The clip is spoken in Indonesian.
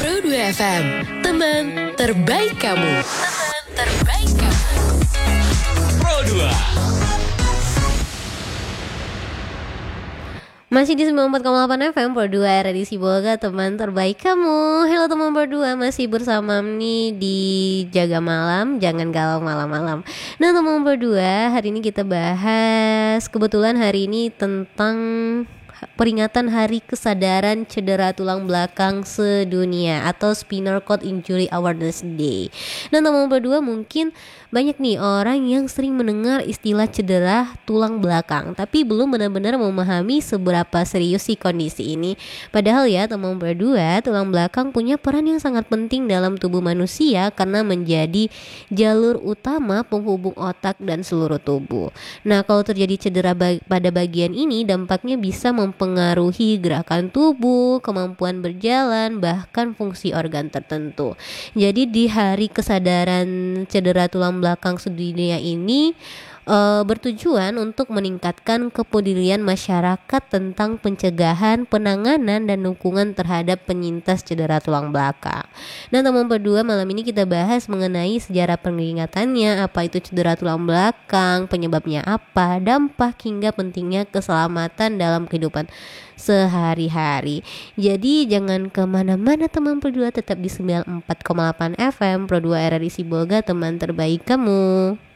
Pro 2 FM, teman terbaik kamu. Teman terbaik kamu. Pro 2. Masih di 94,8 FM Pro 2 RRI Sibolga, teman terbaik kamu. Halo teman Pro 2, masih bersama nih di Jaga Malam, jangan galau malam-malam. Nah teman Pro 2, hari ini kita bahas, kebetulan hari ini tentang peringatan Hari Kesadaran Cedera Tulang Belakang Sedunia atau Spinal Cord Injury Awareness Day. Nah teman berdua, mungkin banyak nih orang yang sering mendengar istilah cedera tulang belakang, tapi belum benar-benar memahami seberapa serius sih kondisi ini. Padahal ya teman berdua, tulang belakang punya peran yang sangat penting dalam tubuh manusia karena menjadi jalur utama penghubung otak dan seluruh tubuh. Nah kalau terjadi cedera pada bagian ini, dampaknya bisa mempengaruhi gerakan tubuh, kemampuan berjalan, bahkan fungsi organ tertentu. Jadi di Hari Kesadaran Cedera Tulang Belakang Sedunia ini bertujuan untuk meningkatkan kepedulian masyarakat tentang pencegahan, penanganan, dan dukungan terhadap penyintas cedera tulang belakang. Nah teman berdua, malam ini kita bahas mengenai sejarah peringatannya, apa itu cedera tulang belakang, penyebabnya apa, dampak hingga pentingnya keselamatan dalam kehidupan sehari-hari. Jadi jangan kemana-mana teman Pro 2, tetap di 94,8 FM Pro 2 RRI Sibolga, teman terbaik kamu.